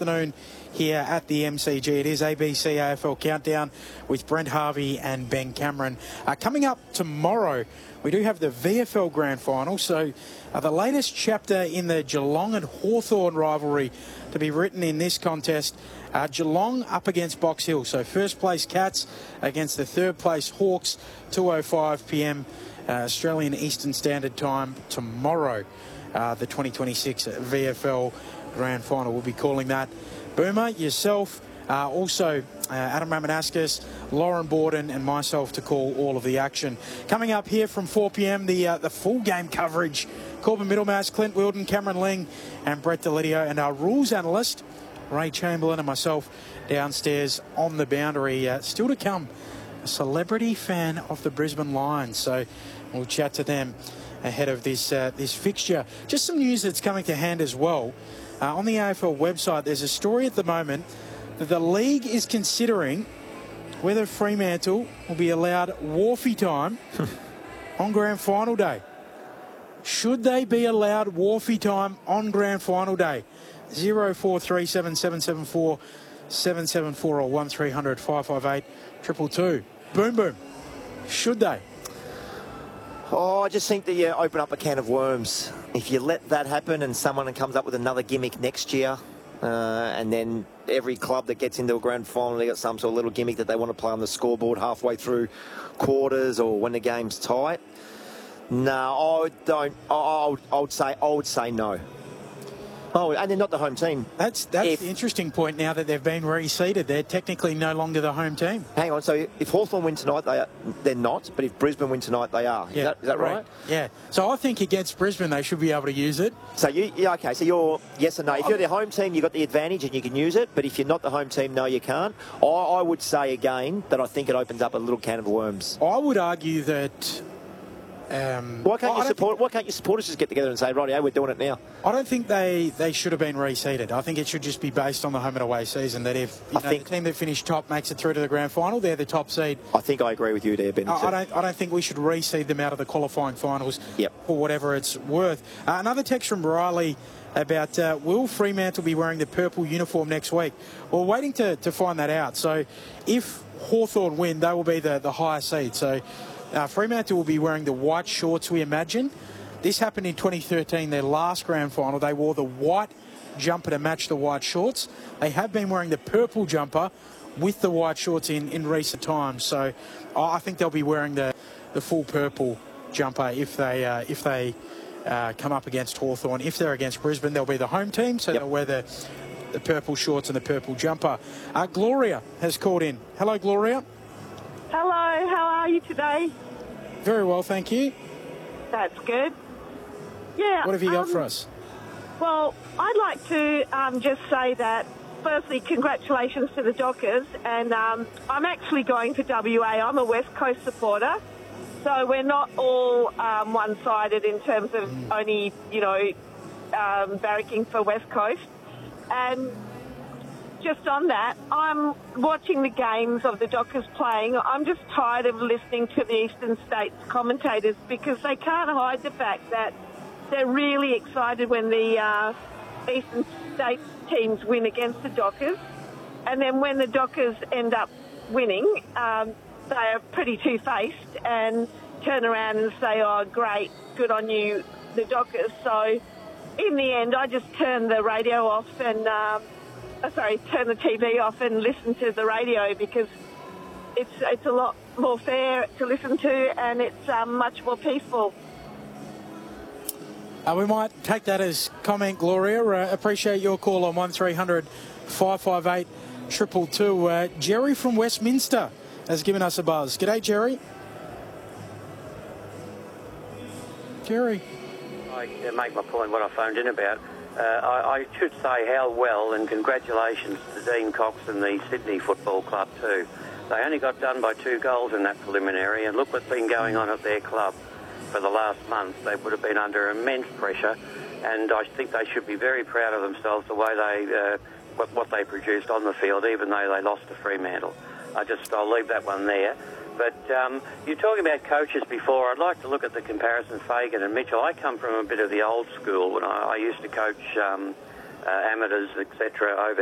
afternoon here at the MCG. It is ABC AFL Countdown with Brent Harvey and Ben Cameron. Coming up tomorrow, we do have the VFL Grand Final. So the latest chapter in the Geelong and Hawthorn rivalry to be written in this contest. Geelong up against Box Hill. So first place Cats against the third place Hawks, 2:05 p.m. Australian Eastern Standard Time tomorrow. The 2026 VFL Grand Final. We'll be calling that. Boomer, yourself, also Adam Ramanauskas, Lauren Borden and myself to call all of the action. Coming up here from 4 p.m, the full game coverage. Corbin Middlemass, Clint Wilden, Cameron Ling and Brett Delidio, and our rules analyst, Ray Chamberlain, and myself downstairs on the boundary. Still to come, a celebrity fan of the Brisbane Lions. So we'll chat to them ahead of this fixture. Just some news that's coming to hand as well. On the AFL website, there's a story at the moment that the league is considering whether Fremantle will be allowed Wharfie time on Grand Final Day. Should they be allowed Wharfie time on Grand Final Day? 0437 774 774 or 1300 558 222. Boom, boom. Should they? Oh, I just think that you open up a can of worms. If you let that happen and someone comes up with another gimmick next year, and then every club that gets into a grand final, they got some sort of little gimmick that they want to play on the scoreboard halfway through quarters or when the game's tight. No, I would say no. Oh, and they're not the home team. That's the interesting point now that they've been reseeded. They're technically no longer the home team. Hang on, so if Hawthorn win tonight, they're not, but if Brisbane win tonight, they are. Yeah, is that right? Yeah. So I think against Brisbane, they should be able to use it. So, okay, so you're yes and no. If you're the home team, you've got the advantage and you can use it, but if you're not the home team, no, you can't. I would say, again, that I think it opens up a little can of worms. I would argue that... Why can't your supporters just get together and say, rightio, we're doing it now? I don't think they should have been reseeded. I think it should just be based on the home and away season, that if the team that finished top makes it through to the grand final, they're the top seed. I think I agree with you there, Ben. I don't think we should reseed them out of the qualifying finals for whatever it's worth. Another text from Riley about will Fremantle be wearing the purple uniform next week? Well, we're waiting to find that out. So if Hawthorn win, they will be the higher seed. So Fremantle will be wearing the white shorts, we imagine. This happened in 2013, their last grand final. They wore the white jumper to match the white shorts. They have been wearing the purple jumper with the white shorts in recent times. So I think they'll be wearing the full purple jumper if they come up against Hawthorn. If they're against Brisbane, they'll be the home team, so they'll wear the purple shorts and the purple jumper. Gloria has called in. Hello, Gloria. Hello, how are you today? Very well, thank you. That's good. Yeah. What have you got for us? Well, I'd like to just say that, firstly, congratulations to the Dockers. And I'm actually going for WA. I'm a West Coast supporter. So we're not all one-sided in terms of only, barracking for West Coast. And just on that, I'm watching the games of the Dockers playing. I'm just tired of listening to the Eastern States commentators because they can't hide the fact that they're really excited when the Eastern States teams win against the Dockers. And then when the Dockers end up winning, they are pretty two-faced and turn around and say, oh, great, good on you, the Dockers. So in the end, I just turn the radio off and... turn the TV off and listen to the radio because it's a lot more fair to listen to and it's much more peaceful. We might take that as comment, Gloria. Appreciate your call on 1300 558 222. Jerry from Westminster has given us a buzz. G'day, Jerry. Jerry. I make my point what I phoned in about. I should say how well and congratulations to Dean Cox and the Sydney Football Club too. They only got done by 2 goals in that preliminary, and look what's been going on at their club for the last month. They would have been under immense pressure, and I think they should be very proud of themselves the way they what they produced on the field, even though they lost to Fremantle. I'll leave that one there. But you're talking about coaches before. I'd like to look at the comparison, Fagan and Mitchell. I come from a bit of the old school when I used to coach amateurs, etc., over